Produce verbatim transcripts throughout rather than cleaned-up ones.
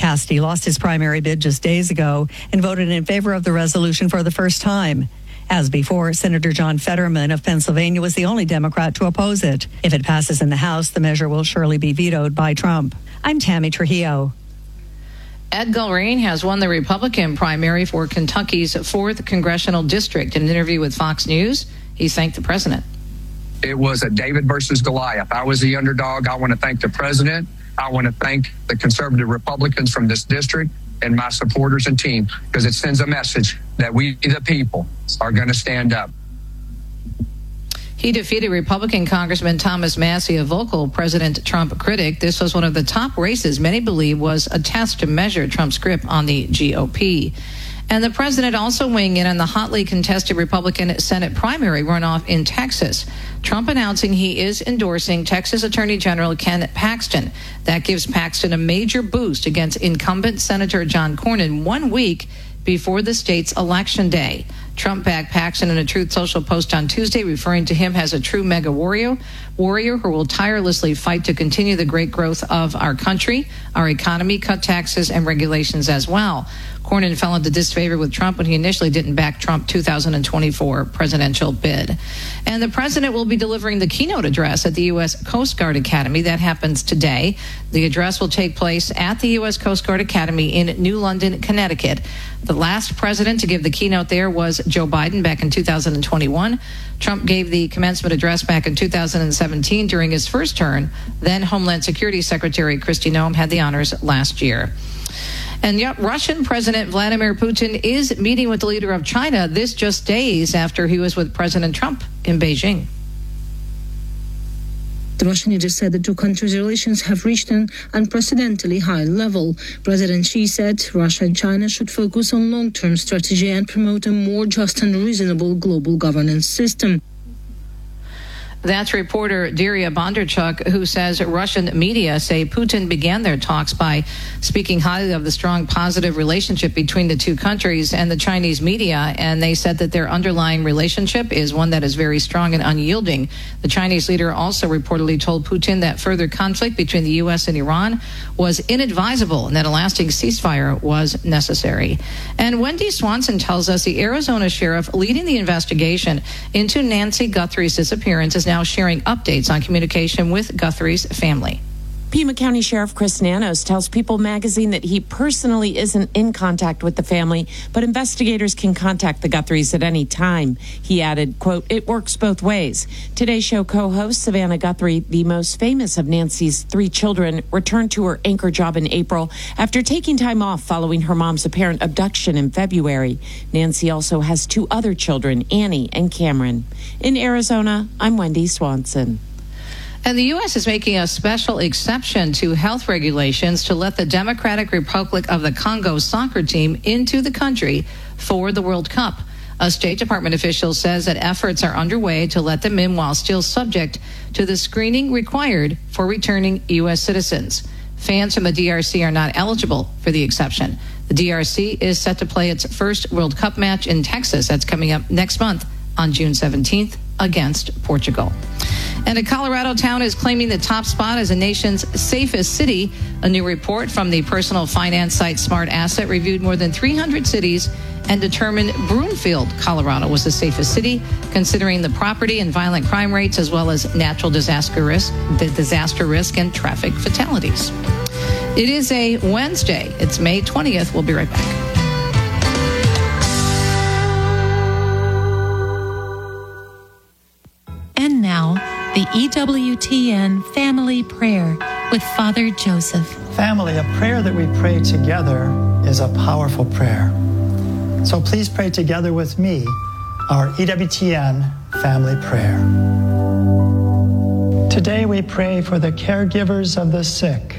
Cassidy lost his primary bid just days ago and voted in favor of the resolution for the first time. As before, Senator John Fetterman of Pennsylvania was the only Democrat to oppose it. If it passes in the House, the measure will surely be vetoed by Trump. I'm Tammy Trujillo. Ed Gulrane has won the Republican primary for Kentucky's fourth congressional district. In an interview with Fox News, he thanked the president. It was a David versus Goliath. I was the underdog. I want to thank the president. I want to thank the conservative Republicans from this district and my supporters and team, because it sends a message that we, the people, are going to stand up. He defeated Republican Congressman Thomas Massie, a vocal President Trump critic. This was one of the top races many believe was a test to measure Trump's grip on the G O P. And the president also weighing in on the hotly contested Republican Senate primary runoff in Texas. Trump announcing he is endorsing Texas Attorney General Ken Paxton. That gives Paxton a major boost against incumbent Senator John Cornyn one week before the state's election day. Trump backed Paxton in a Truth Social post on Tuesday, referring to him as a true mega warrior, warrior who will tirelessly fight to continue the great growth of our country, our economy, cut taxes and regulations as well. Cornyn fell into disfavor with Trump when he initially didn't back Trump two thousand twenty-four presidential bid. And the president will be delivering the keynote address at the U S Coast Guard Academy. That happens today. The address will take place at the U S Coast Guard Academy in New London, Connecticut. The last president to give the keynote there was Joe Biden back in two thousand twenty-one. Trump gave the commencement address back in two thousand seventeen during his first term. Then Homeland Security Secretary Kristi Noem had the honors last year. And yet Russian President Vladimir Putin is meeting with the leader of China, this just days after he was with President Trump in Beijing. The Russian leader said the two countries' relations have reached an unprecedentedly high level. President Xi said Russia and China should focus on long-term strategy and promote a more just and reasonable global governance system. That's reporter Daria Bondarchuk, who says Russian media say Putin began their talks by speaking highly of the strong positive relationship between the two countries, and the Chinese media, and they said that their underlying relationship is one that is very strong and unyielding. The Chinese leader also reportedly told Putin that further conflict between the U S and Iran was inadvisable and that a lasting ceasefire was necessary. And Wendy Swanson tells us the Arizona sheriff leading the investigation into Nancy Guthrie's disappearance is now sharing updates on communication with Guthrie's family. Pima County Sheriff Chris Nanos tells People magazine that he personally isn't in contact with the family, but investigators can contact the Guthries at any time. He added, quote, "It works both ways." Today's show co-host Savannah Guthrie, the most famous of Nancy's three children, returned to her anchor job in April after taking time off following her mom's apparent abduction in February. Nancy also has two other children, Annie and Cameron. In Arizona, I'm Wendy Swanson. And the U S is making a special exception to health regulations to let the Democratic Republic of the Congo soccer team into the country for the World Cup. A State Department official says that efforts are underway to let them in while still subject to the screening required for returning U S citizens. Fans from the D R C are not eligible for the exception. The D R C is set to play its first World Cup match in Texas. That's coming up next month on June seventeenth against Portugal. And a Colorado town is claiming the top spot as the nation's safest city. A new report from the personal finance site Smart Asset reviewed more than three hundred cities and determined Broomfield, Colorado was the safest city, considering the property and violent crime rates as well as natural disaster risk, the disaster risk and traffic fatalities. It is a Wednesday. It's May twentieth. We'll be right back. And now, the E W T N Family Prayer with Father Joseph. Family, a prayer that we pray together is a powerful prayer. So please pray together with me our E W T N Family Prayer. Today we pray for the caregivers of the sick.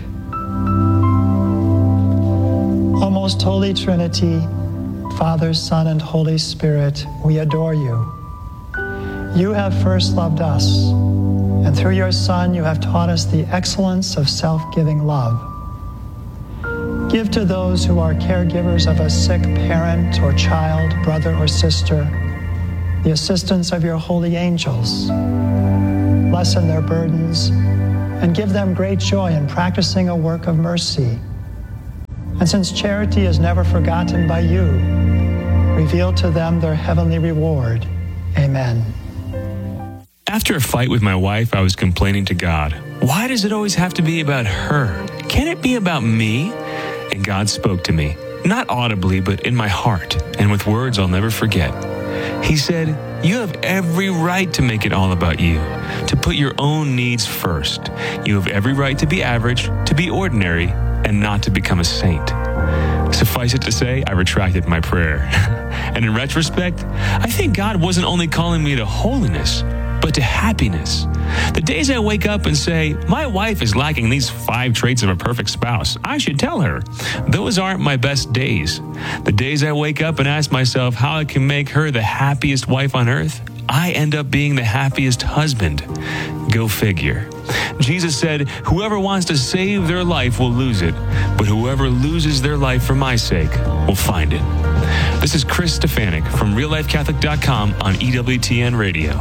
O most Holy Trinity, Father, Son, and Holy Spirit, we adore you. You have first loved us, and through your Son, you have taught us the excellence of self-giving love. Give to those who are caregivers of a sick parent or child, brother or sister, the assistance of your holy angels. Lessen their burdens and give them great joy in practicing a work of mercy. And And since charity is never forgotten by you, reveal to them their heavenly reward. Amen. After a fight with my wife, I was complaining to God, why does it always have to be about her? Can't it be about me? And God spoke to me, not audibly, but in my heart, and with words I'll never forget. He said, you have every right to make it all about you, to put your own needs first. You have every right to be average, to be ordinary, and not to become a saint. Suffice it to say, I retracted my prayer. And in retrospect, I think God wasn't only calling me to holiness, but to happiness. The days I wake up and say, my wife is lacking these five traits of a perfect spouse, I should tell her. Those aren't my best days. The days I wake up and ask myself how I can make her the happiest wife on earth, I end up being the happiest husband. Go figure. Jesus said, whoever wants to save their life will lose it, but whoever loses their life for my sake will find it. This is Chris Stefanik from real life catholic dot com on E W T N Radio.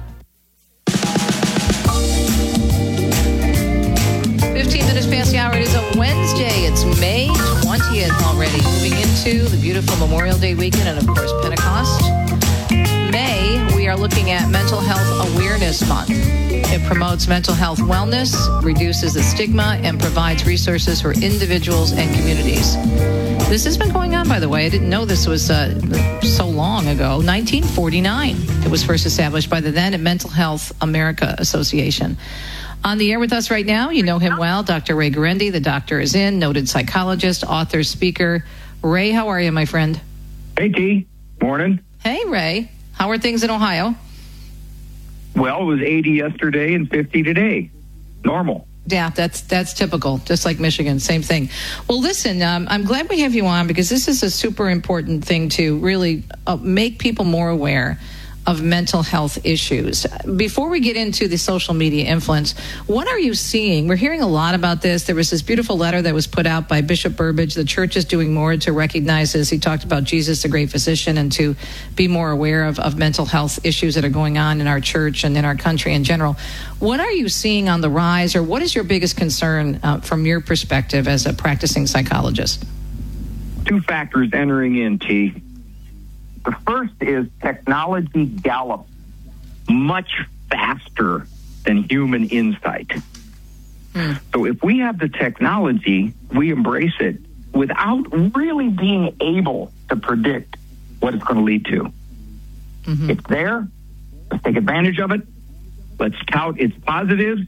fifteen minutes past the hour. It is a Wednesday. It's May twentieth already. Moving into the beautiful Memorial Day weekend and, of course, Pentecost. May, we are looking at Mental Health Awareness Month. It promotes mental health wellness, reduces the stigma, and provides resources for individuals and communities. This has been going on, by the way. I didn't know this was uh, so long ago. nineteen forty-nine. It was first established by the then Mental Health America Association. On the air with us right now, you know him well, Doctor Ray Guarendi. The doctor is in, noted psychologist, author, speaker. Ray, how are you, my friend? Hey, T. Morning. Hey, Ray. How are things in Ohio? Well, it was eighty yesterday and fifty today. Normal. Yeah, that's that's typical, just like Michigan, same thing. Well, listen, um, I'm glad we have you on because this is a super important thing to really uh, make people more aware of mental health issues. Before we get into the social media influence, what are you seeing? We're hearing a lot about this. There was this beautiful letter that was put out by Bishop Burbidge. The church is doing more to recognize this. He talked about Jesus, the great physician, and to be more aware of, of mental health issues that are going on in our church and in our country in general. What are you seeing on the rise, or what is your biggest concern uh, from your perspective as a practicing psychologist? Two factors entering in, T. The first is technology gallops much faster than human insight. Hmm. So if we have the technology, we embrace it without really being able to predict what it's going to lead to. Mm-hmm. It's there. Let's take advantage of it. Let's tout its positives,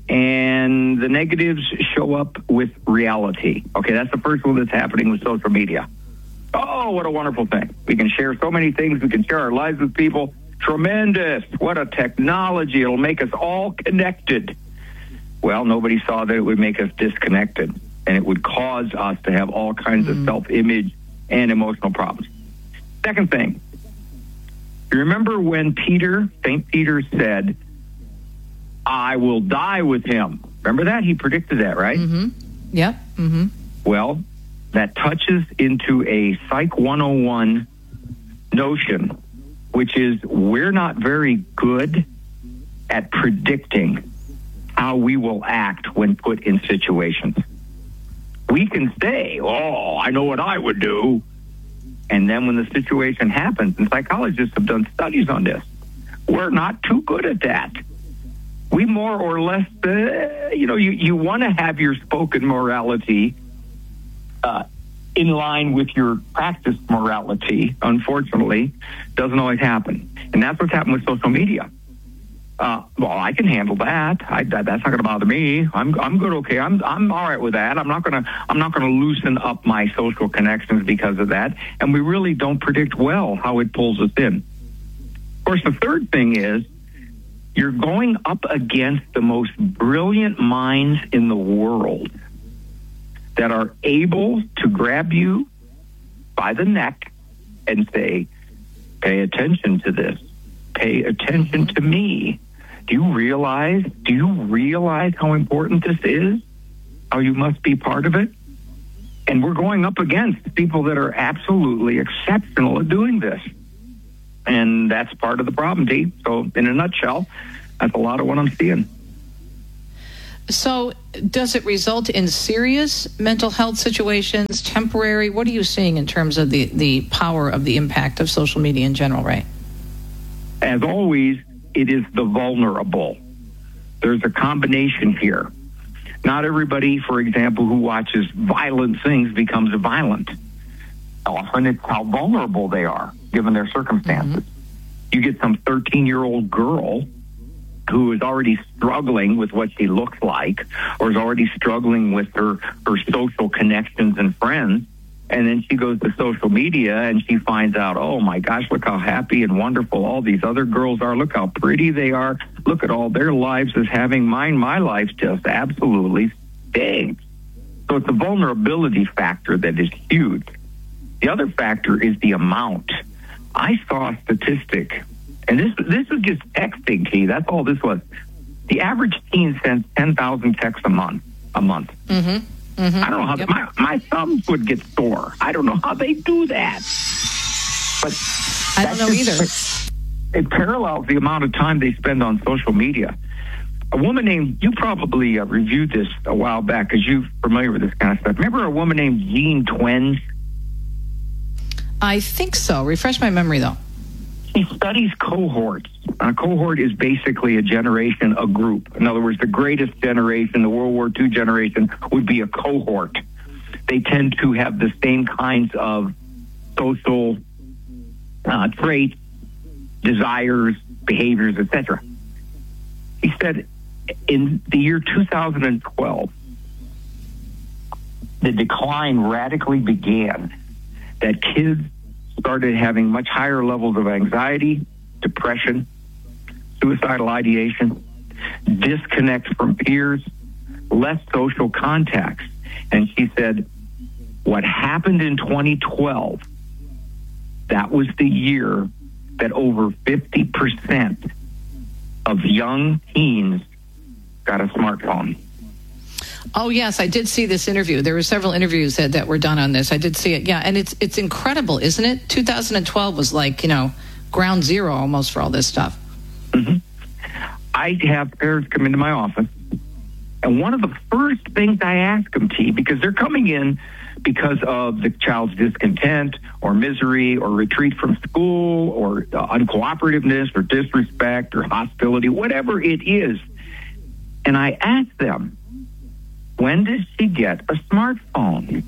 and the negatives show up with reality. Okay, that's the first one that's happening with social media. Oh, what a wonderful thing. We can share so many things. We can share our lives with people. Tremendous. What a technology. It'll make us all connected. Well, nobody saw that it would make us disconnected, and it would cause us to have all kinds mm. of self-image and emotional problems. Second thing, you remember when Peter, Saint Peter said, I will die with him. Remember that? He predicted that, right? Mm-hmm. Yep. Mm-hmm. Well, that touches into a Psych one oh one notion, which is we're not very good at predicting how we will act when put in situations. We can say, oh, I know what I would do. And then when the situation happens, and psychologists have done studies on this, we're not too good at that. We more or less, uh, you know, you, you want to have your spoken morality uh, in line with your practiced morality. Unfortunately, doesn't always happen. And that's what's happened with social media. Uh, well, I can handle that. I, that that's not going to bother me. I'm I'm good. Okay, I'm I'm all right with that. I'm not gonna I'm not gonna loosen up my social connections because of that. And we really don't predict well how it pulls us in. Of course, the third thing is you're going up against the most brilliant minds in the world that are able to grab you by the neck and say, "Pay attention to this. Pay attention to me. Do you realize, do you realize how important this is? How you must be part of it?" And we're going up against people that are absolutely exceptional at doing this. And that's part of the problem, T. So in a nutshell, that's a lot of what I'm seeing. So does it result in serious mental health situations, temporary? What are you seeing in terms of the, the power of the impact of social media in general, Ray? As always, it is the vulnerable. There's a combination here. Not everybody, for example, who watches violent things becomes violent. Often it's how vulnerable they are, given their circumstances. Mm-hmm. You get some thirteen-year-old girl who is already struggling with what she looks like, or is already struggling with her, her social connections and friends, and then she goes to social media and she finds out, oh my gosh, look how happy and wonderful all these other girls are. Look how pretty they are. Look at all their lives as having mine. My life just absolutely stinks. So it's a vulnerability factor that is huge. The other factor is the amount. I saw a statistic, and this this was just texting, Key. That's all this was. The average teen sends ten thousand texts a month. A month. Mm-hmm. Mm-hmm. I don't know how yep. my my thumbs would get sore. I don't know how they do that. But I don't know either. It, it parallels the amount of time they spend on social media. A woman named, you probably uh, reviewed this a while back because you're familiar with this kind of stuff. Remember a woman named Jean Twenge? I think so. Refresh my memory, though. She studies cohorts. A cohort is basically a generation, a group. In other words, the greatest generation, the World War Two generation, would be a cohort. They tend to have the same kinds of social uh, traits, desires, behaviors, et cetera. He said in the year two thousand twelve, the decline radically began, that kids started having much higher levels of anxiety, depression, suicidal ideation, disconnect from peers, less social contacts. And she said, what happened in twenty twelve, that was the year that over fifty percent of young teens got a smartphone. Oh, yes, I did see this interview. There were several interviews that, that were done on this. I did see it. Yeah, and it's it's incredible, isn't it? two thousand twelve was like, you know, ground zero almost for all this stuff. Mm-hmm. I have parents come into my office, and one of the first things I ask them, T, because they're coming in because of the child's discontent or misery or retreat from school or uh, uncooperativeness or disrespect or hostility, whatever it is. And I ask them, when did she get a smartphone?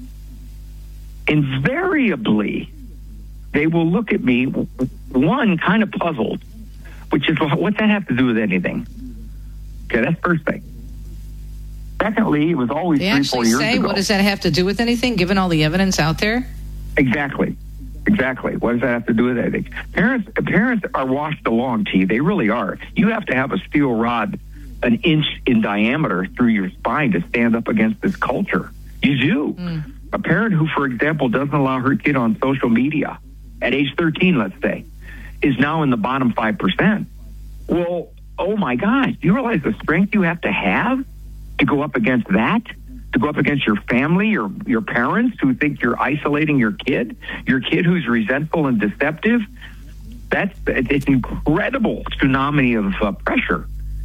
Invariably, they will look at me, one, kind of puzzled, which is, what's that have to do with anything? Okay, that's first thing. Secondly, it was always they three, four years say, ago. What does that have to do with anything, given all the evidence out there? Exactly. Exactly. What does that have to do with anything? Parents, parents are washed along, T. They really are. You have to have a steel rod an inch in diameter through your spine to stand up against this culture. You do. Mm. A parent who, for example, doesn't allow her kid on social media at age thirteen, let's say, is now in the bottom five percent. Well, oh my gosh, do you realize the strength you have to have to go up against that? To go up against your family, your your parents who think you're isolating your kid, your kid who's resentful and deceptive? That's it's an incredible tsunami of uh, pressure.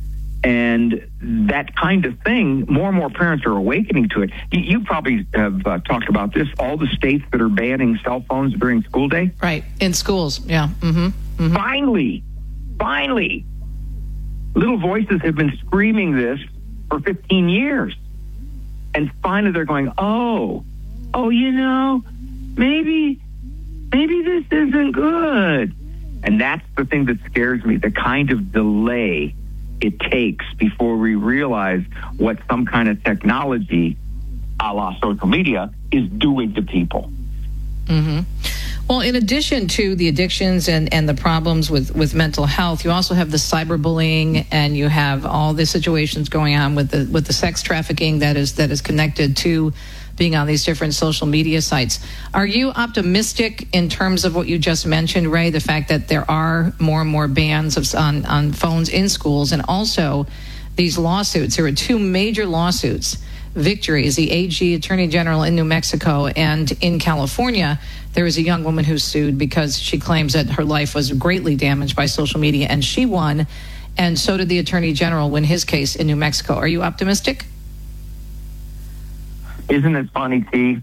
And that kind of thing, more and more parents are awakening to it. You, you probably have uh, talked about this, all the states that are banning cell phones during school day. Right, in schools, yeah. Mm-hmm. Mm-hmm. Finally, finally, little voices have been screaming this for fifteen years. And finally they're going, oh, oh, you know, maybe, maybe this isn't good. And that's the thing that scares me, the kind of delay it takes before we realize what some kind of technology, a la social media, is doing to people. Mm-hmm. Well, in addition to the addictions and, and the problems with, with mental health, you also have the cyberbullying, and you have all the situations going on with the with the sex trafficking that is that is connected to being on these different social media sites. Are you optimistic in terms of what you just mentioned, Ray, the fact that there are more and more bans of, on, on phones in schools, and also these lawsuits? There were two major lawsuits. Victory is the A G, Attorney General in New Mexico, and in California, there was a young woman who sued because she claims that her life was greatly damaged by social media, and she won. and so did the Attorney General win his case in New Mexico. Are you optimistic? Isn't it funny, T?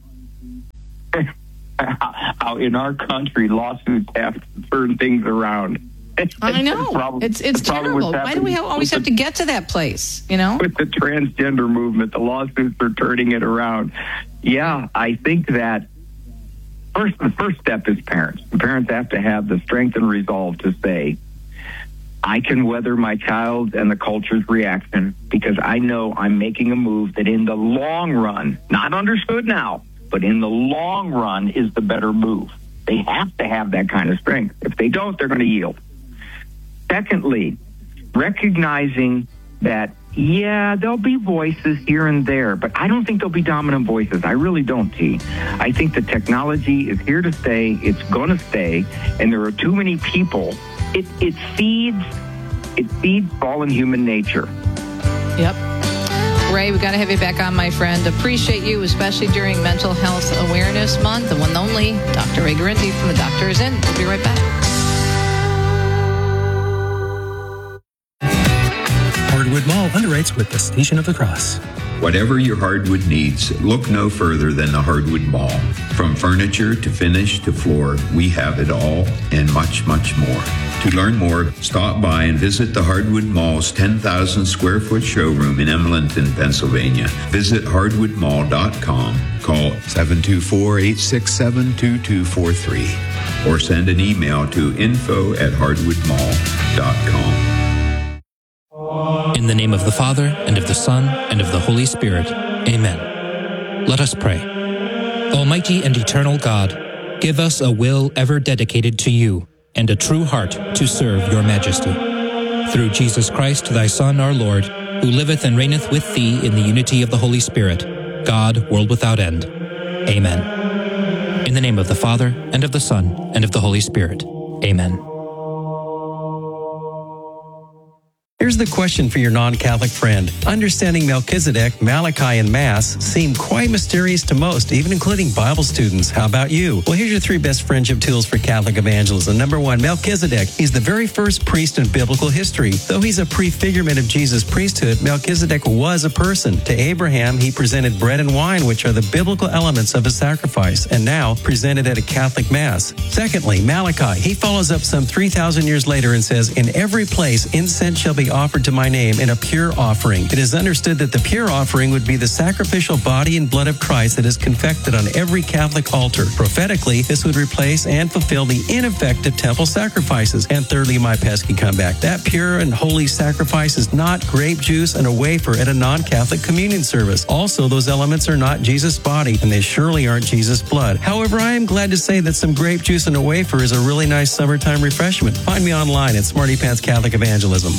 How in our country lawsuits have to turn things around. I know. Probably, it's it's terrible. Why do we have, always have to get to that place, you know? With the transgender movement, the lawsuits are turning it around. Yeah, I think that first the first step is parents. The parents have to have the strength and resolve to say, I can weather my child and the culture's reaction because I know I'm making a move that in the long run, not understood now, but in the long run is the better move. They have to have that kind of strength. If they don't, they're going to yield. Secondly, recognizing that, yeah, there'll be voices here and there, but I don't think there'll be dominant voices. I really don't, T. I think the technology is here to stay. It's going to stay. And there are too many people. It, it feeds, it feeds fallen human nature. Yep. Ray, we got to have you back on, my friend. Appreciate you, especially during Mental Health Awareness Month. The one and only Doctor Ray Guarendi from The Doctor Is In. We'll be right back. Hardwood Mall underwrites with the Station of the Cross. Whatever your hardwood needs, look no further than the Hardwood Mall. From furniture to finish to floor, we have it all and much, much more. To learn more, stop by and visit the Hardwood Mall's ten thousand square foot showroom in Emlenton, Pennsylvania. Visit hardwood mall dot com. Call seven two four, eight six seven, two two four three or send an email to info at hardwood mall dot com. In the name of the Father, and of the Son, and of the Holy Spirit. Amen. Let us pray. Almighty and eternal God, give us a will ever dedicated to you, and a true heart to serve your majesty. Through Jesus Christ, thy Son, our Lord, who liveth and reigneth with thee in the unity of the Holy Spirit, God, world without end. Amen. In the name of the Father, and of the Son, and of the Holy Spirit. Amen. Here's the question for your non-Catholic friend. Understanding Melchizedek, Malachi, and Mass seem quite mysterious to most, even including Bible students. How about you? Well, here's your three best friendship tools for Catholic evangelism. Number one, Melchizedek. He's the very first priest in biblical history. Though he's a prefigurement of Jesus' priesthood, Melchizedek was a person. To Abraham, he presented bread and wine, which are the biblical elements of his sacrifice, and now presented at a Catholic Mass. Secondly, Malachi. He follows up some three thousand years later and says, in every place incense shall be offered to my name in a pure offering. It is understood that the pure offering would be the sacrificial body and blood of Christ that is confected on every Catholic altar. Prophetically, this would replace and fulfill the ineffective temple sacrifices. And thirdly, my pesky comeback. That pure and holy sacrifice is not grape juice and a wafer at a non-Catholic communion service. Also, those elements are not Jesus' body, and they surely aren't Jesus' blood. However, I am glad to say that some grape juice and a wafer is a really nice summertime refreshment. Find me online at Smarty Pants Catholic Evangelism.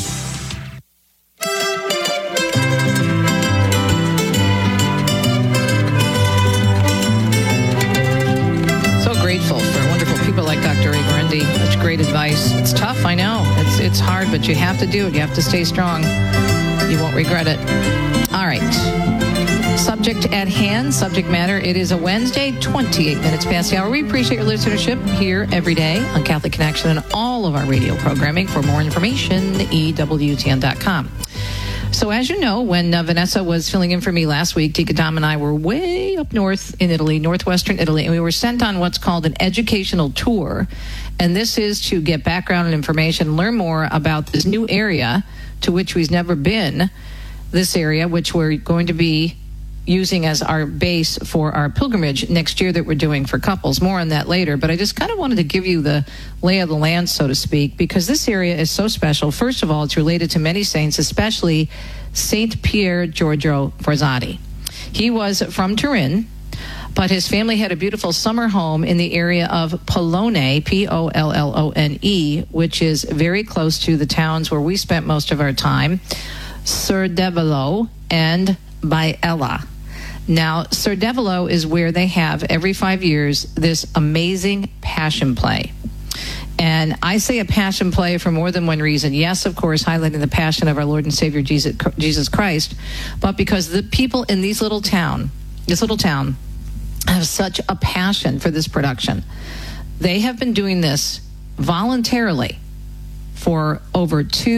Great advice. It's tough, I know. It's it's hard, but you have to do it. You have to stay strong. You won't regret it. All right. Subject at hand, subject matter. It is a Wednesday, twenty-eight minutes past the hour. We appreciate your listenership here every day on Catholic Connection and all of our radio programming. For more information, E W T N dot com. So as you know, when uh, Vanessa was filling in for me last week, Tika Dom and I were way up north in Italy, northwestern Italy, and we were sent on what's called an educational tour. And this is to get background and information, learn more about this new area to which we've never been, this area which we're going to be using as our base for our pilgrimage next year that we're doing for couples. More on that later, but I just kind of wanted to give you the lay of the land, so to speak, because this area is so special. First of all, it's related to many saints, especially Saint Pier Giorgio Frassati. He was from Turin, but his family had a beautiful summer home in the area of Pollone, P O L L O N E, which is very close to the towns where we spent most of our time, Serdevolo and Biella. Now, Serdevolo is where they have, every five years, this amazing passion play. And I say a passion play for more than one reason. Yes, of course, highlighting the passion of our Lord and Savior Jesus, Jesus Christ, but because the people in these little town, this little town, have such a passion for this production. They have been doing this voluntarily for over two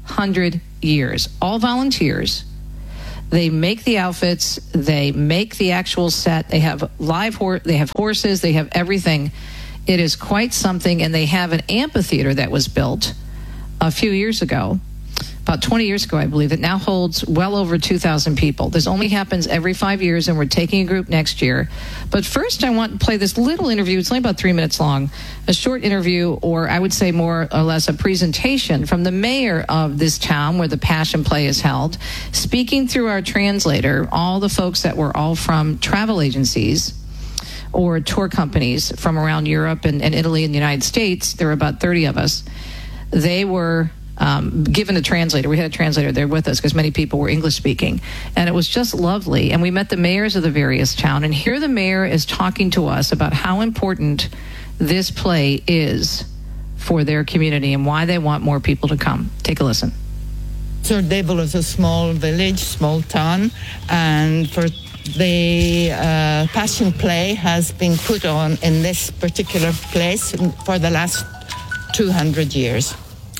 hundred years. All volunteers. They make the outfits. They make the actual set. They have live hor- They have horses. They have everything. It is quite something. And they have an amphitheater that was built a few years ago, about twenty years ago, I believe, that now holds well over two thousand people. This only happens every five years, and we're taking a group next year. But first, I want to play this little interview. It's only about three minutes long, a short interview, or I would say more or less a presentation from the mayor of this town where the Passion Play is held, speaking through our translator, all the folks that were all from travel agencies or tour companies from around Europe and, and Italy and the United States. There were about thirty of us. They were um, given a translator. We had a translator there with us because many people were English speaking. And it was just lovely. And we met the mayors of the various towns. And here the mayor is talking to us about how important this play is for their community and why they want more people to come. Take a listen. Sordevolo is a small village, small town. And for the uh, Passion Play has been put on in this particular place for the last two hundred years.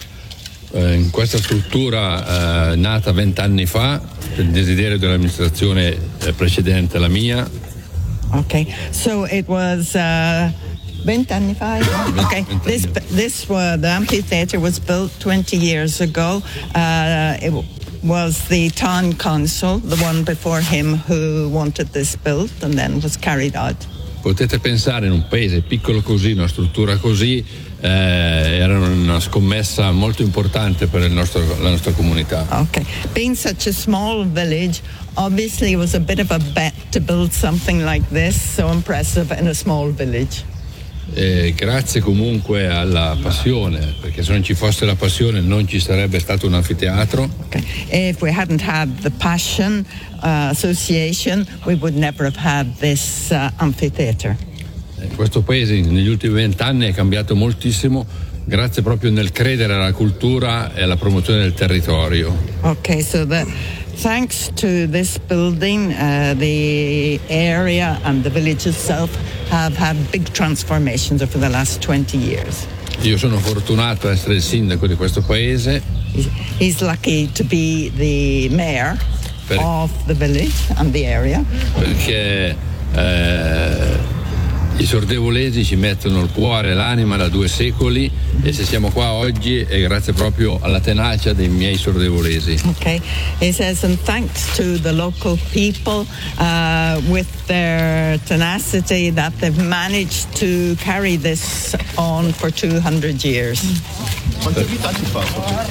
In questa struttura eh, nata vent'anni fa per il desiderio dell'amministrazione precedente alla mia. Okay, so it was uh, vent'anni fa. Okay, this this uh, the amphitheater was built twenty years ago. Uh, it was the town council, the one before him, who wanted this built, and then was carried out. Potete pensare in un paese piccolo così, una struttura così, eh, era una scommessa molto importante per il nostro, la nostra comunità. Okay, being such a small village, obviously it was a bit of a bet to build something like this, so impressive in a small village. E grazie comunque alla passione, perché se non ci fosse la passione non ci sarebbe stato un anfiteatro. Okay. If we hadn't had the Passion uh, Association, we would never have had this uh, amphitheater. Questo paese negli ultimi vent'anni è cambiato moltissimo, grazie proprio nel credere alla cultura e alla promozione del territorio. Okay, so the thanks to this building, uh, the area and the village itself have had big transformations over the last twenty years. Io sono fortunato a essere il sindaco di questo paese. He's lucky to be the mayor per, of the village and the area. Perché eh, i sordevolesi ci mettono il cuore e l'anima da due secoli e se siamo qua oggi è grazie proprio alla tenacia dei miei sordevolesi. Okay, he says, and thanks to the local people uh, with their tenacity that they've managed to carry this on for two hundred years. Quanti abitanti fa?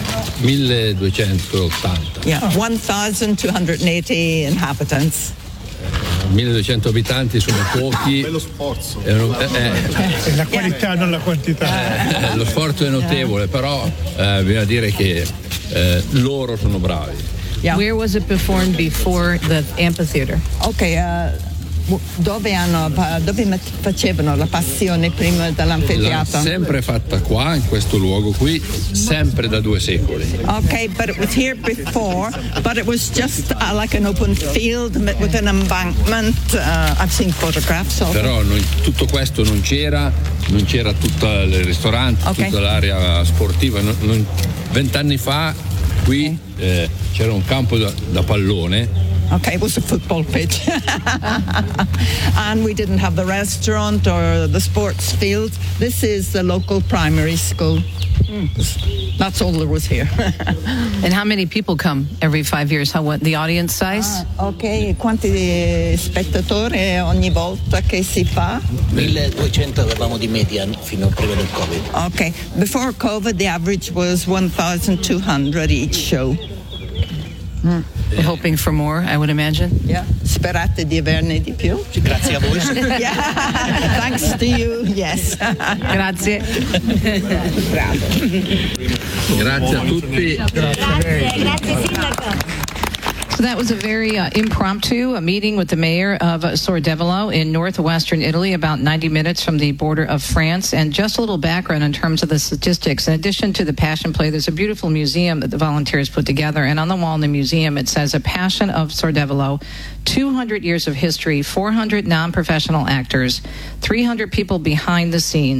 milleduecentottanta. Yeah, one thousand two hundred eighty inhabitants. milleduecento abitanti sono pochi. Bello sforzo. È un, eh, è la qualità, non la quantità. Eh, lo sforzo è notevole, però eh, bisogna dire che eh, loro sono bravi. Yeah. Where was it performed before the amphitheater? Okay, uh, dove hanno dove facevano la passione prima dell'anfiteatro? L'hanno sempre fatta qua, in questo luogo qui, sempre da due secoli. Okay, but it was here before, but it was just uh, like an open field with an embankment. Uh, I've seen photographs of Però non, tutto questo non c'era, non c'era tutto il ristorante, okay. Tutta l'area sportiva. Vent'anni fa qui eh, c'era un campo da, da pallone. Okay, it was a football pitch. And we didn't have the restaurant or the sports field. This is the local primary school. Mm. That's all there was here. And how many people come every five years? How what the audience size? Ah, ok, quanti spettatori ogni volta che si fa? milleduecento avevamo di media fino a prima del Covid. Okay, before COVID the average was one thousand two hundred each show. Mm. Hoping for more, I would imagine. Yeah. Sperate di averne di più. Grazie a voi. Yeah. Thanks to you. Yes. Grazie. Bravo. Grazie a tutti. Grazie, grazie sindaco. So that was a very uh, impromptu a meeting with the mayor of uh, Sordevolo in northwestern Italy, about ninety minutes from the border of France. And just a little background in terms of the statistics. In addition to the Passion Play, there's a beautiful museum that the volunteers put together. And on the wall in the museum, it says, A Passion of Sordevolo, two hundred years of history, four hundred non-professional actors, three hundred people behind the scenes,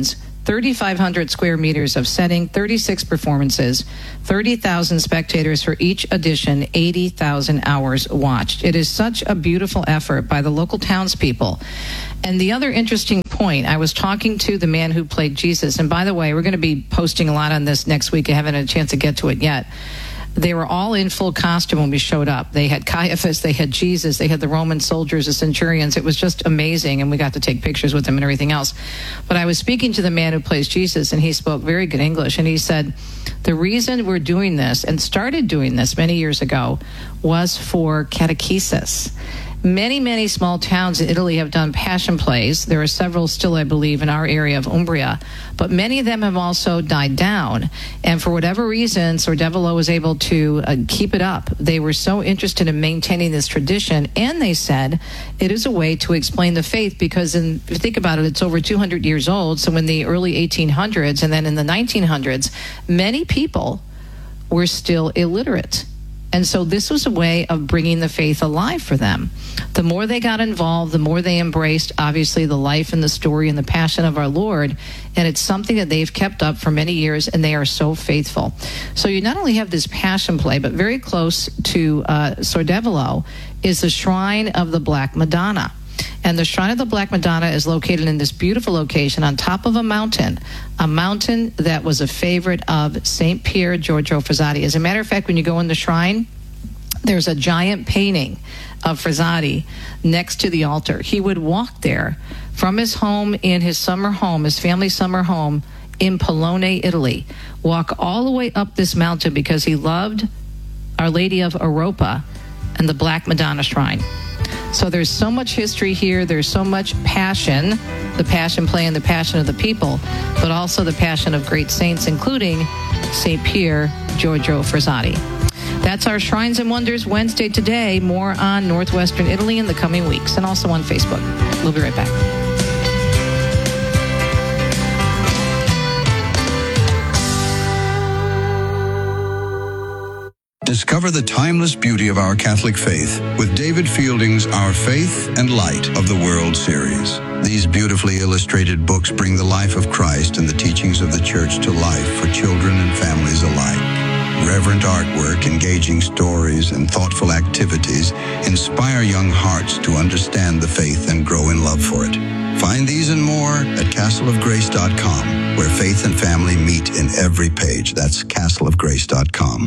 thirty-five hundred square meters of setting, thirty-six performances, thirty thousand spectators for each edition, eighty thousand hours watched. It is such a beautiful effort by the local townspeople. And the other interesting point, I was talking to the man who played Jesus, and by the way, we're going to be posting a lot on this next week. I haven't had a chance to get to it yet. They were all in full costume when we showed up. They had Caiaphas, they had Jesus, they had the Roman soldiers, the centurions. It was just amazing, and we got to take pictures with them and everything else. But I was speaking to the man who plays Jesus, and he spoke very good English, and he said, the reason we're doing this, and started doing this many years ago, was for catechesis. Many, many small towns in Italy have done passion plays. There are several still, I believe, in our area of Umbria, but many of them have also died down. And for whatever reason, Sordevolo was able to uh, keep it up. They were so interested in maintaining this tradition, and they said it is a way to explain the faith, because in, if you think about it, it's over two hundred years old. So in the early eighteen hundreds and then in the nineteen hundreds, many people were still illiterate. And so this was a way of bringing the faith alive for them. The more they got involved, the more they embraced, obviously, the life and the story and the passion of our Lord. And it's something that they've kept up for many years, and they are so faithful. So you not only have this passion play, but very close to uh, Sordevolo is the Shrine of the Black Madonna. And the Shrine of the Black Madonna is located in this beautiful location on top of a mountain, a mountain that was a favorite of Saint Pier Giorgio Frassati. As a matter of fact, when you go in the shrine, there's a giant painting of Frassati next to the altar. He would walk there from his home in his summer home, his family summer home in Polone, Italy, walk all the way up this mountain because he loved Our Lady of Europa and the Black Madonna Shrine. So there's so much history here. There's so much passion, the passion play and the passion of the people, but also the passion of great saints, including Saint Pier Giorgio Frassati. That's our Shrines and Wonders Wednesday today. More on Northwestern Italy in the coming weeks, and also on Facebook. We'll be right back. Discover the timeless beauty of our Catholic faith with David Fielding's Our Faith and Light of the World series. These beautifully illustrated books bring the life of Christ and the teachings of the Church to life for children and families alike. Reverent artwork, engaging stories, and thoughtful activities inspire young hearts to understand the faith and grow in love for it. Find these and more at castle of grace dot com, where faith and family meet in every page. That's castle of grace dot com.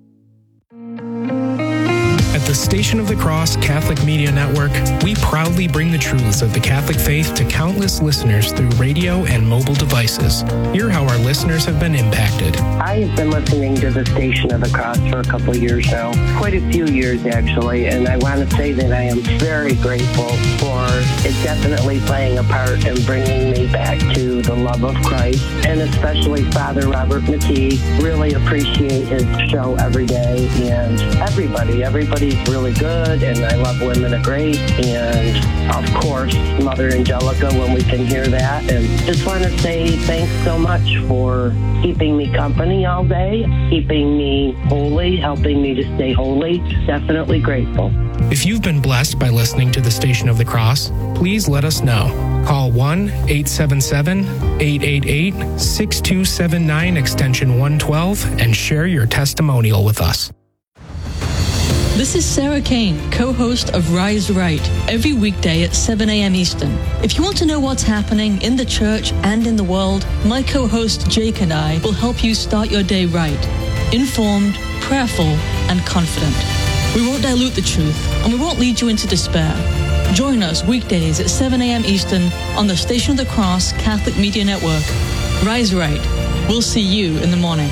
At the Station of the Cross Catholic Media Network, we proudly bring the truths of the Catholic faith to countless listeners through radio and mobile devices. Hear how our listeners have been impacted. I have been listening to the Station of the Cross for a couple of years now, quite a few years actually, and I want to say that I am very grateful for it definitely playing a part in bringing me back to the love of Christ, and especially Father Robert McKee. Really appreciate his show every day, and everybody, everybody He's really good, and I love Women of Grace, and of course Mother Angelica when we can hear that. And just want to say thanks so much for keeping me company all day, keeping me holy, helping me to stay holy. Definitely grateful. If you've been blessed by listening to the Station of the Cross, please let us know. Call one eight seven seven, eight eight eight, six two seven nine extension one twelve and share your testimonial with us. This is Sarah Kane, co-host of Rise Right, every weekday at seven a.m. Eastern. If you want to know what's happening in the church and in the world, my co-host Jake and I will help you start your day right, informed, prayerful, and confident. We won't dilute the truth, and we won't lead you into despair. Join us weekdays at seven a.m. Eastern on the Station of the Cross Catholic Media Network. Rise Right. We'll see you in the morning.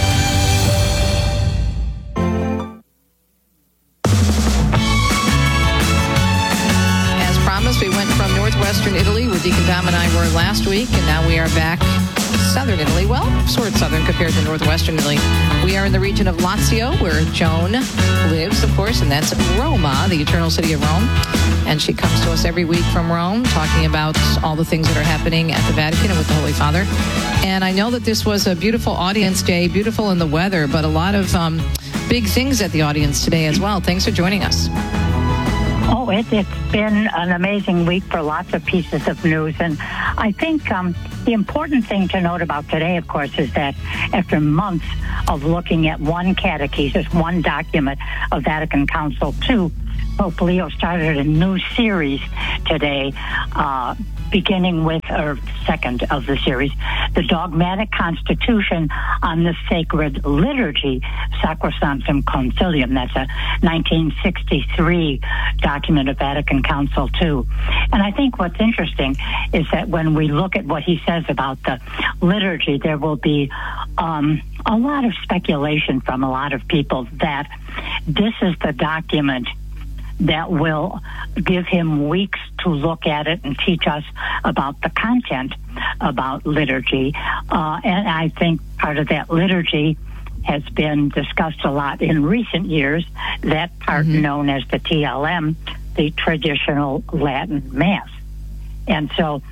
Northwestern Italy, where Deacon Dom and I were last week, and now we are back southern Italy. Well, sort of southern compared to northwestern Italy. We are in the region of Lazio, where Joan lives, of course, and that's Roma, the eternal city of Rome. And she comes to us every week from Rome, talking about all the things that are happening at the Vatican and with the Holy Father. And I know that this was a beautiful audience day, beautiful in the weather, but a lot of um, big things at the audience today as well. Thanks for joining us. Oh, it, it's been an amazing week for lots of pieces of news. And I think um, the important thing to note about today, of course, is that after months of looking at one catechesis, one document of Vatican Council two, Pope Leo started a new series today, uh, beginning with, or second of the series, the Dogmatic Constitution on the Sacred Liturgy, Sacrosanctum Concilium. That's a nineteen sixty-three document of Vatican Council two. And I think what's interesting is that when we look at what he says about the liturgy, there will be um, a lot of speculation from a lot of people that this is the document that will give him weeks to look at it and teach us about the content about liturgy. Uh, and I think part of that liturgy has been discussed a lot in recent years, that part mm-hmm. known as the T L M, the traditional Latin Mass. And so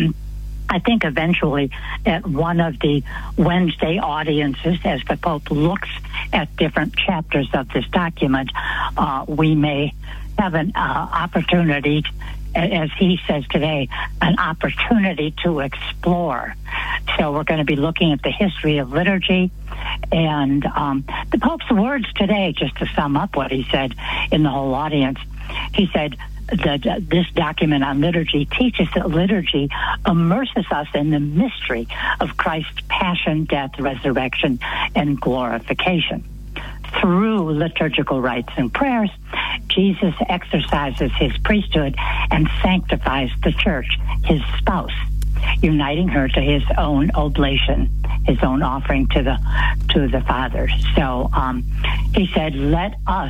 I think eventually at one of the Wednesday audiences, as the Pope looks at different chapters of this document, uh, we may have an uh, opportunity, as he says today, an opportunity to explore. So we're going to be looking at the history of liturgy and um, the Pope's words today, just to sum up what he said in the whole audience. He said that uh, this document on liturgy teaches that liturgy immerses us in the mystery of Christ's passion, death, resurrection, and glorification. Through liturgical rites and prayers, Jesus exercises his priesthood and sanctifies the church, his spouse, uniting her to his own oblation, his own offering to the to the Father. So um, he said, let us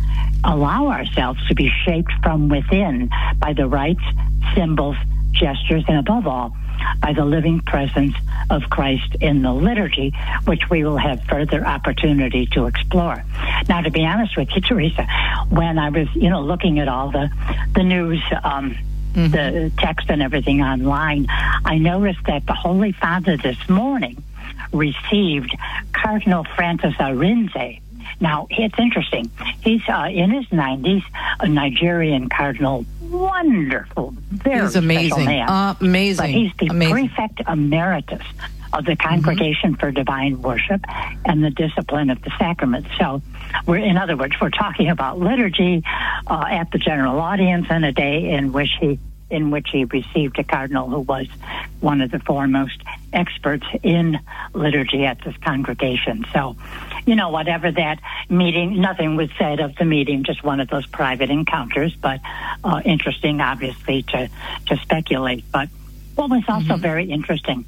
allow ourselves to be shaped from within by the rites, symbols, gestures, and above all, by the living presence of Christ in the liturgy, which we will have further opportunity to explore. Now, to be honest with you, Teresa, when I was, you know, looking at all the the news, um, mm-hmm. the text and everything online, I noticed that the Holy Father this morning received Cardinal Francis Arinze. Now, it's interesting. He's uh, in his nineties, a Nigerian cardinal, wonderful, very he's amazing. special man. Uh, amazing. But he's the amazing. prefect emeritus of the Congregation mm-hmm. for Divine Worship and the Discipline of the Sacraments. So, we're, in other words, we're talking about liturgy uh, at the general audience on a day in which he in which he received a cardinal who was one of the foremost experts in liturgy at this congregation. So, you know, whatever that meeting, nothing was said of the meeting, just one of those private encounters, but uh, interesting, obviously, to, to speculate. But what was also mm-hmm. very interesting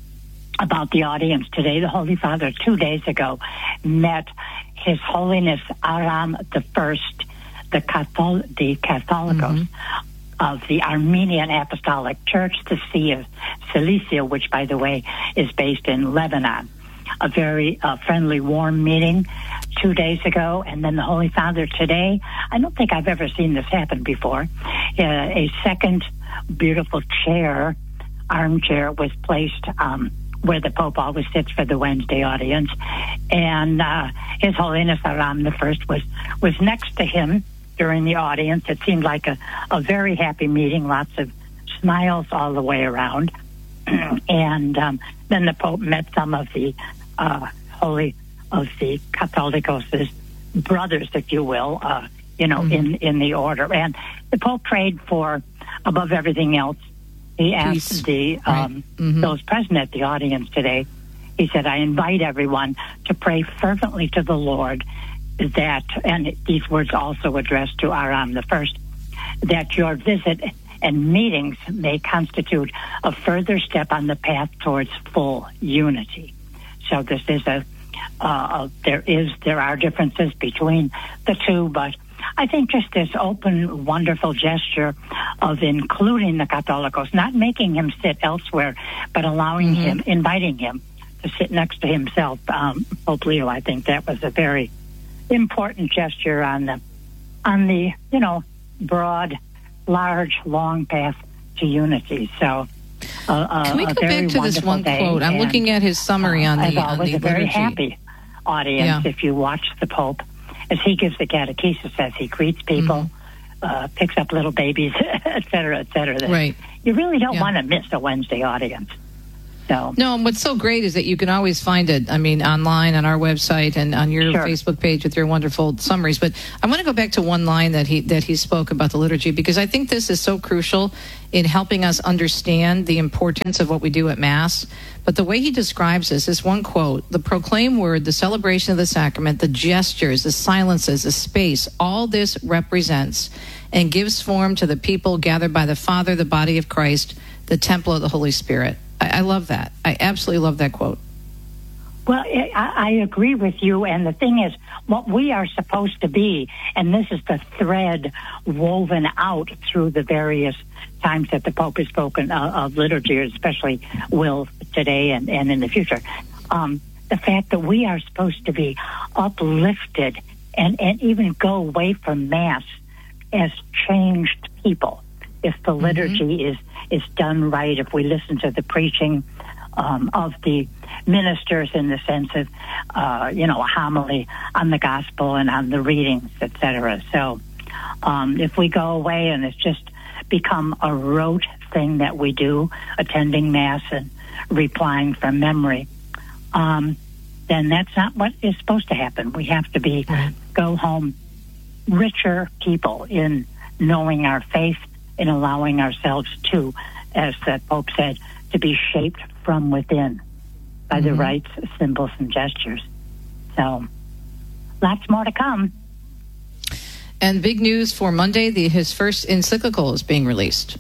about the audience today, the Holy Father two days ago met His Holiness Aram the First, the, Cathol- the Catholicos, mm-hmm. of the Armenian Apostolic Church, the See of Cilicia, which, by the way, is based in Lebanon. A very uh, friendly, warm meeting two days ago. And then the Holy Father today, I don't think I've ever seen this happen before, uh, a second beautiful chair, armchair, was placed um, where the Pope always sits for the Wednesday audience. And uh, His Holiness Aram the First was, was next to him during the audience. It seemed like a, a very happy meeting, lots of smiles all the way around. And um, then the Pope met some of the uh, holy, of the Catholicos' brothers, if you will, uh, you know, mm-hmm. in, in the order. And the Pope prayed for, above everything else, he asked Peace. the um, right. mm-hmm. those present at the audience today, he said, I invite everyone to pray fervently to the Lord that, and these words also addressed to Aram the First, that your visit and meetings may constitute a further step on the path towards full unity. So this is a, uh, there is, there are differences between the two, but I think just this open, wonderful gesture of including the Catholicos, not making him sit elsewhere, but allowing mm-hmm. him, inviting him to sit next to himself, um, Pope Leo, I think that was a very important gesture on the, on the, you know, broad, large, long path to unity. So, uh, uh, can we go back to this one day, quote? I'm looking at his summary on the, as always, on the a very liturgy. happy audience. Yeah. If you watch the Pope as he gives the catechesis, as he greets people, uh, picks up little babies, et cetera, et cetera. That Right. You really don't Yeah. want to miss a Wednesday audience. So. No, and what's so great is that you can always find it, I mean, online on our website and on your Sure. Facebook page with your wonderful summaries. But I want to go back to one line that he that he spoke about the liturgy, because I think this is so crucial in helping us understand the importance of what we do at Mass. But the way he describes this is one quote: the proclaimed word, the celebration of the sacrament, the gestures, the silences, the space, all this represents and gives form to the people gathered by the Father, the body of Christ, the temple of the Holy Spirit. I, I love that. I absolutely love that quote. Well, I, I agree with you. And the thing is, what we are supposed to be, and this is the thread woven out through the various times that the Pope has spoken of, of liturgy, especially will today and, and in the future, um, the fact that we are supposed to be uplifted and, and even go away from Mass as changed people. If the liturgy mm-hmm. is, is done right, if we listen to the preaching um, of the ministers in the sense of, uh, you know, a homily on the gospel and on the readings, et cetera. So um, if we go away and it's just become a rote thing that we do, attending Mass and replying from memory, um, then that's not what is supposed to happen. We have to be right. go home richer people in knowing our faith, in allowing ourselves to, as the Pope said, to be shaped from within by mm-hmm. the rites, symbols, and gestures. So, lots more to come. And big news for Monday, the, his first encyclical is being released.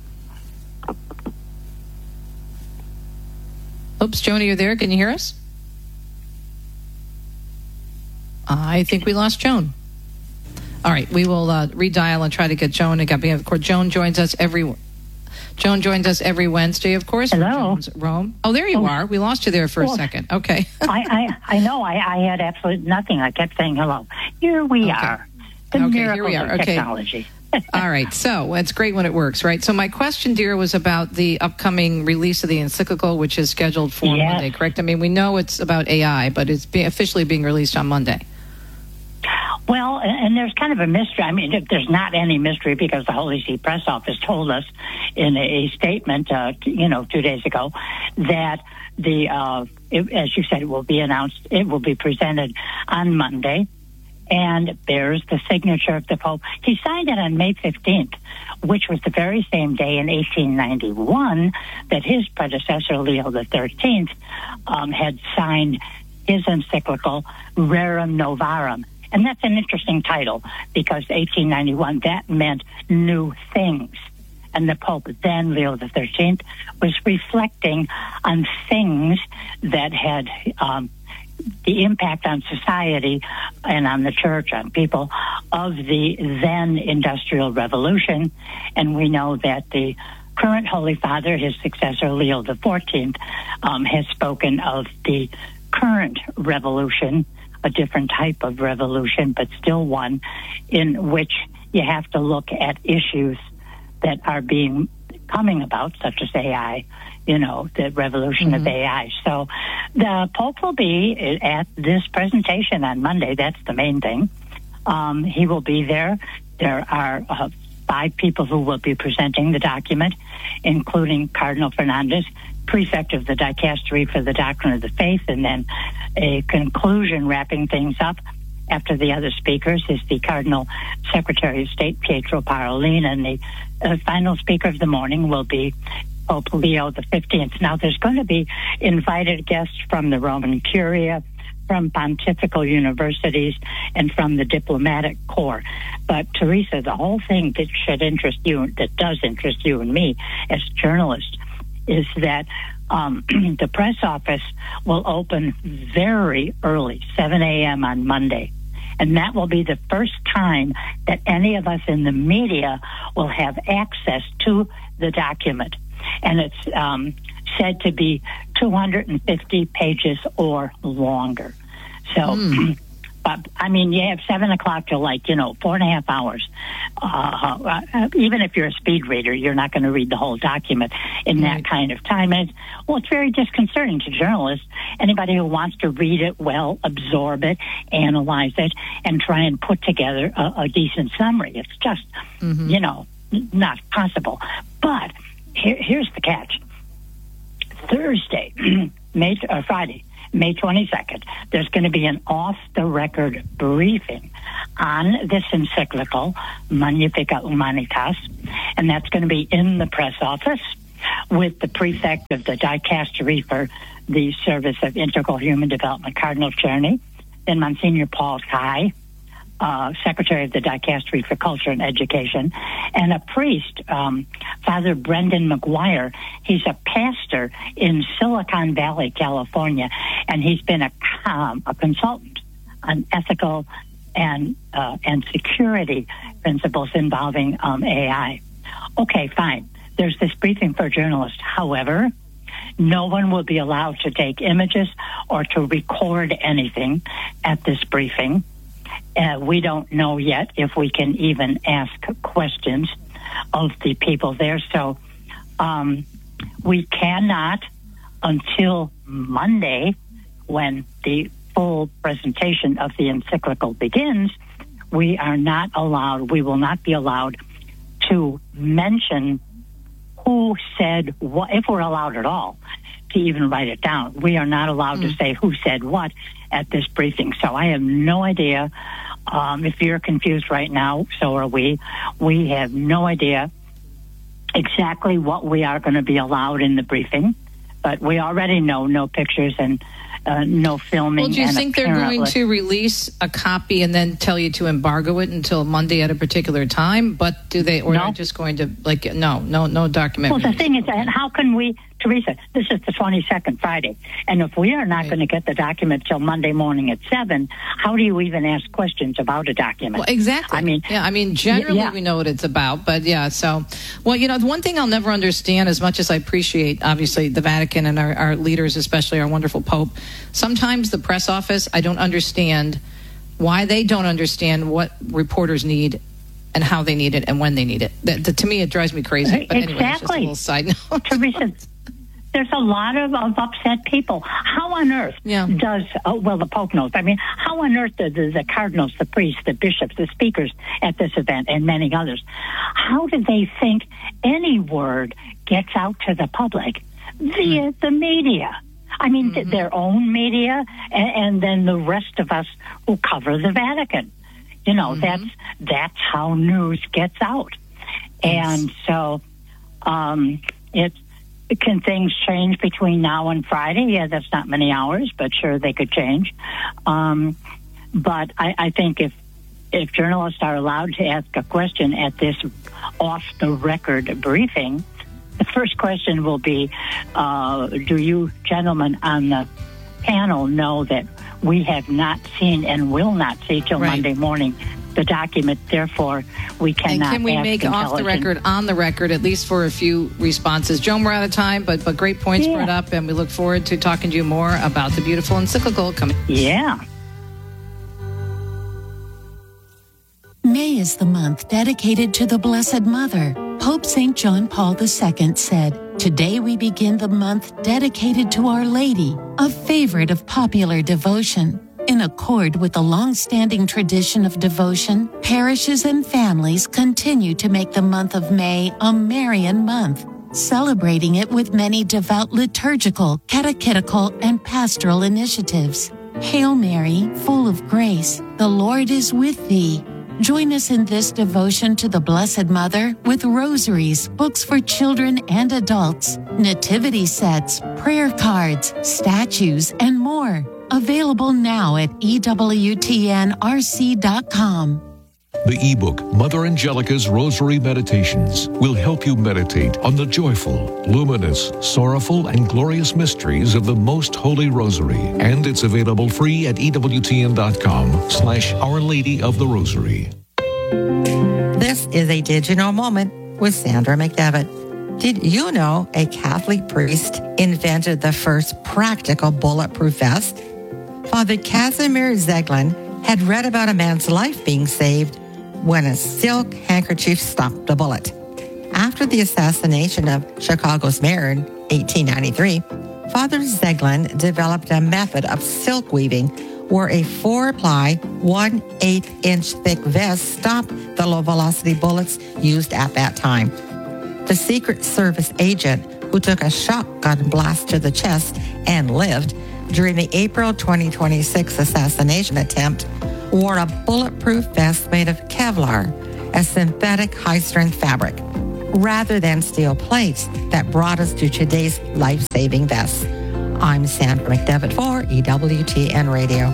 Oops, Joni, you're there? Can you hear us? I think we lost Joan. All right, we will uh, redial and try to get Joan. And of course, Joan joins us every. Joan joins us every Wednesday, of course. Hello, Rome. Oh, there you oh. are. We lost you there for well, a second. Okay. I, I I know. I, I had absolutely nothing. I kept saying hello. Here we okay. are. The okay, miracles here we are. of Okay. Technology. All right. So it's great when it works, right? So my question, dear, was about the upcoming release of the encyclical, which is scheduled for yes. Monday, correct? I mean, we know it's about A I, but it's be officially being released on Monday. Well, and there's kind of a mystery. I mean, there's not any mystery because the Holy See Press Office told us in a statement, uh, you know, two days ago that the, uh, it, as you said, it will be announced, it will be presented on Monday, and bears the signature of the Pope. He signed it on May fifteenth, which was the very same day in eighteen ninety-one that his predecessor, Leo the thirteenth, um, had signed his encyclical Rerum Novarum. And that's an interesting title because eighteen ninety-one, that meant new things. And the Pope then, Leo the thirteenth, was reflecting on things that had um, the impact on society and on the church, on people of the then Industrial Revolution. And we know that the current Holy Father, his successor, Leo the fourteenth, um, has spoken of the current revolution, a different type of revolution, but still one in which you have to look at issues that are being coming about, such as A I, you know, the revolution mm-hmm. of A I. So the Pope will be at this presentation on Monday. That's the main thing. Um, he will be there. There are uh, five people who will be presenting the document, including Cardinal Fernandez, prefect of the Dicastery for the Doctrine of the Faith, and then a conclusion wrapping things up after the other speakers is the Cardinal Secretary of State, Pietro Parolin, and the uh, final speaker of the morning will be Pope Leo the fifteenth. Now, there's going to be invited guests from the Roman Curia, from pontifical universities, and from the diplomatic corps. But, Teresa, the whole thing that should interest you, that does interest you and me as journalists, is that um, the press office will open very early, seven a.m. on Monday. And that will be the first time that any of us in the media will have access to the document. And it's um, said to be two hundred fifty pages or longer. So mm. But, I mean, you have seven o'clock till, like, you know, four and a half hours. Uh, uh, even if you're a speed reader, you're not going to read the whole document in that kind of time. And it's, well, it's very disconcerting to journalists. Anybody who wants to read it well, absorb it, analyze it, and try and put together a, a decent summary. It's just, mm-hmm. you know, not possible. But here, here's the catch. Thursday, May, uh, Friday, May twenty-second, there's going to be an off-the-record briefing on this encyclical, Magnificat Humanitas, and that's going to be in the press office with the prefect of the dicastery for the Service of Integral Human Development, Cardinal Czerny, then Monsignor Paul Kai, uh, Secretary of the Dicastery for Culture and Education, and a priest, um, Father Brendan McGuire. He's a pastor in Silicon Valley, California, and he's been a, um, a consultant on ethical and uh, and security principles involving um, A I. Okay, fine. There's this briefing for journalists. However, no one will be allowed to take images or to record anything at this briefing. Uh, we don't know yet if we can even ask questions of the people there. So um, we cannot until Monday, when the full presentation of the encyclical begins, we are not allowed, we will not be allowed to mention who said what, if we're allowed at all to even write it down. We are not allowed mm. to say who said what at this briefing. So I have no idea. Um, if you're confused right now, so are we. We have no idea exactly what we are going to be allowed in the briefing, but we already know no pictures and uh, no filming. Well, do you and think they're going to release a copy and then tell you to embargo it until Monday at a particular time? But do they, or no. are they just going to, like, no, no, no documentary? Well, the thing is, and how can we, Teresa, this is the twenty-second, Friday, and if we are not right. going to get the document till Monday morning at seven, how do you even ask questions about a document? Well, exactly. I mean, yeah, I mean, generally yeah. we know what it's about, but yeah, so, well, you know, the one thing I'll never understand, as much as I appreciate, obviously, the Vatican and our, our leaders, especially our wonderful Pope, sometimes the press office, I don't understand why they don't understand what reporters need and how they need it and when they need it. That, that, to me, it drives me crazy. But anyway, exactly. It's just a little side note. Teresa, there's a lot of, of upset people. How on earth yeah. does, oh, well, the Pope knows, I mean, how on earth do the, the cardinals, the priests, the bishops, the speakers at this event, and many others, how do they think any word gets out to the public via mm. the media? I mean, mm-hmm. their own media, and, and then the rest of us who cover the Vatican. You know, mm-hmm. that's that's how news gets out. Yes. And so um, it's, can things change between now and Friday? Yeah, that's not many hours, but sure, they could change. Um, but I, I think if if journalists are allowed to ask a question at this off-the-record briefing, the first question will be, uh, do you gentlemen on the panel know that we have not seen and will not see till right. Monday morning the document, therefore we cannot. And can we make off the record, on the record, at least for a few responses? Joan, we're out of time, but but great points yeah. brought up, and we look forward to talking to you more about the beautiful encyclical coming. Yeah. May is the month dedicated to the Blessed Mother. Pope Saint John Paul the Second said, "Today we begin the month dedicated to Our Lady, a favorite of popular devotion." In accord with the long-standing tradition of devotion, parishes and families continue to make the month of May a Marian month, celebrating it with many devout liturgical, catechetical, and pastoral initiatives. Hail Mary, full of grace, the Lord is with thee. Join us in this devotion to the Blessed Mother with rosaries, books for children and adults, nativity sets, prayer cards, statues, and more. Available now at E W T N R C dot com. The ebook, Mother Angelica's Rosary Meditations, will help you meditate on the joyful, luminous, sorrowful, and glorious mysteries of the Most Holy Rosary. And it's available free at E W T N dot com slash Our Lady of the Rosary. This is a digital moment with Sandra McDevitt. Did you know a Catholic priest invented the first practical bulletproof vest? Father Casimir Zeglin had read about a man's life being saved when a silk handkerchief stopped a bullet. After the assassination of Chicago's mayor in eighteen ninety-three, Father Zeglin developed a method of silk weaving where a four-ply, one-eighth inch thick vest stopped the low-velocity bullets used at that time. The Secret Service agent who took a shotgun blast to the chest and lived during the April twenty twenty-six assassination attempt wore a bulletproof vest made of Kevlar, a synthetic high-strength fabric, rather than steel plates that brought us to today's life-saving vests. I'm Sandra McDevitt for E W T N Radio.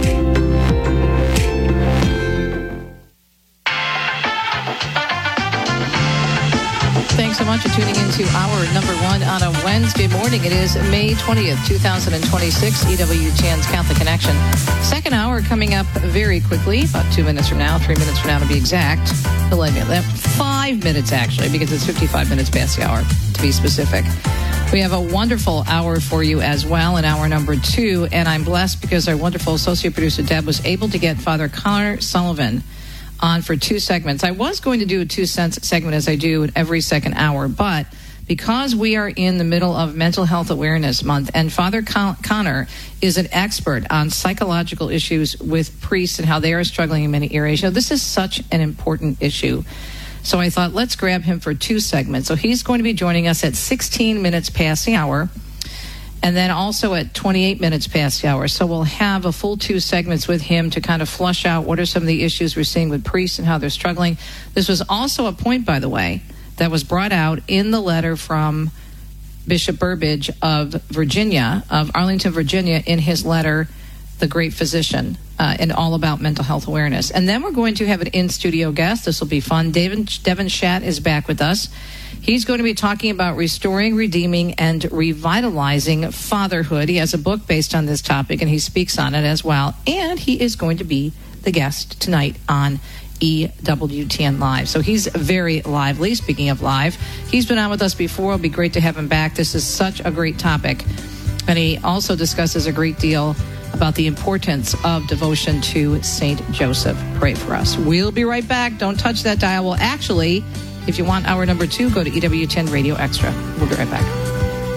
Thanks so much for tuning in to hour number one on a Wednesday morning. It is May twentieth, twenty twenty-six, E W T N's Catholic Connection. Second hour coming up very quickly, about two minutes from now, three minutes from now to be exact. Five minutes, actually, because it's fifty-five minutes past the hour, to be specific. We have a wonderful hour for you as well in hour number two, and I'm blessed because our wonderful associate producer, Deb, was able to get Father Connor Sullivan on for two segments. I was going to do a two-cent segment as I do in every second hour, but because we are in the middle of Mental Health Awareness Month, and Father Con- Connor is an expert on psychological issues with priests and how they are struggling in many areas. You know, this is such an important issue. So I thought, let's grab him for two segments. So he's going to be joining us at sixteen minutes past the hour, and then also at twenty-eight minutes past the hour. So we'll have a full two segments with him to kind of flush out what are some of the issues we're seeing with priests and how they're struggling. This was also a point, by the way, that was brought out in the letter from Bishop Burbidge of Virginia, of Arlington, Virginia, in his letter, The Great Physician, uh, and all about mental health awareness. And then we're going to have an in-studio guest. This will be fun. David, Devin Schatt is back with us. He's going to be talking about restoring, redeeming, and revitalizing fatherhood. He has a book based on this topic, and he speaks on it as well. And he is going to be the guest tonight on E W T N Live. So he's very lively. Speaking of live, he's been on with us before. It'll be great to have him back. This is such a great topic. And he also discusses a great deal about the importance of devotion to Saint Joseph. Pray for us. We'll be right back. Don't touch that dial. Well, actually, if you want hour number two, go to E W T N Radio Extra. We'll be right back.